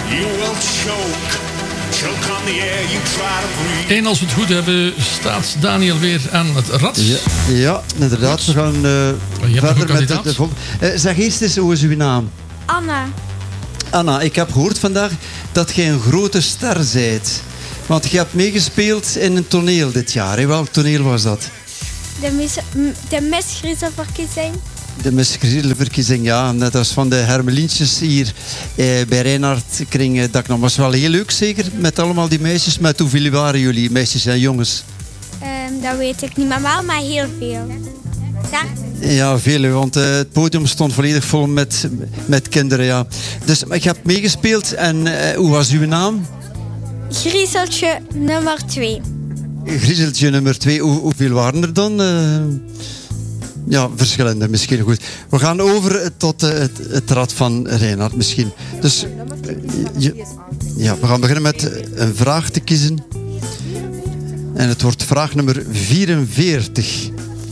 You will choke on the air you try to breathe. En als we het goed hebben, staat Daniel weer aan het rad. Ja, inderdaad. We gaan verder met de volgende. Zeg eerst eens, hoe is uw naam? Anna. Anna, ik heb gehoord vandaag dat jij een grote ster bent. Want je hebt meegespeeld in een toneel dit jaar. Hè? Welk toneel was dat? De Miss Griezelverkiezing. De Miss Griezelverkiezing, ja. Net als van de Hermelientjes hier bij Reinhard Kring. Dat was wel heel leuk, zeker? Met allemaal die meisjes. Met hoeveel waren jullie, meisjes en jongens? Dat weet ik niet, maar wel maar heel veel. Ja, veel, want het podium stond volledig vol met kinderen, ja. Dus je hebt meegespeeld en hoe was uw naam? Griezeltje nummer 2. Griezeltje nummer 2. Hoeveel waren er dan? Ja, verschillende misschien. Goed. We gaan over tot het rad van Reinhard misschien. Dus ja, we gaan beginnen met een vraag te kiezen. En het wordt vraag nummer 44.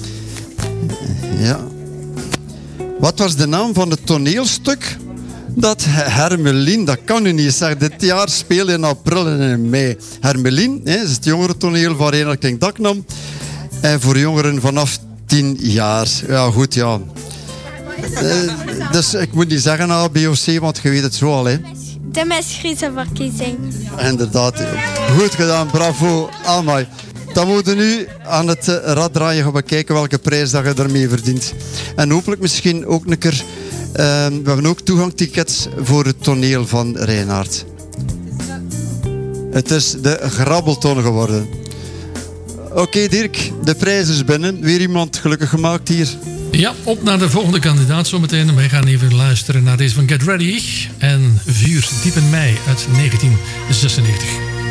Ja. Wat was de naam van het toneelstuk dat Hermelien, dat kan u niet zeggen, dit jaar speelde in april en in mei. Hermelien is het jongerentoneel van Reinhard Kring Daknam. En voor jongeren vanaf 10 jaar. Ja, goed, ja. Dus ik moet niet zeggen A, B of C, want je weet het zo al, hè. De Miss Griezelverkiezing. Inderdaad. Goed gedaan, bravo. Amai. Dan moeten we nu aan het rad draaien gaan bekijken welke prijs dat je ermee verdient. En hopelijk misschien ook een keer... we hebben ook toegangtickets voor het toneel van Reinhard. Het is de Grabbelton geworden. Oké, Dirk, de prijs is binnen. Weer iemand gelukkig gemaakt hier. Ja, op naar de volgende kandidaat zometeen. Wij gaan even luisteren naar deze van Get Ready. En Vuur diep in mei uit 1996.